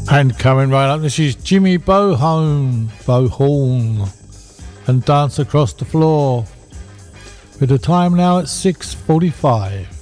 And coming right up, this is Jimmy Bohorn, and Dance Across the Floor, with the time now at 6:45.